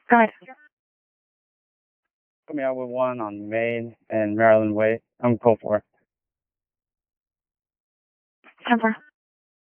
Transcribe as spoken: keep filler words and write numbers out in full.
Go ahead. Put me out with one on Main and Maryland Way. I'm cool for. ten four.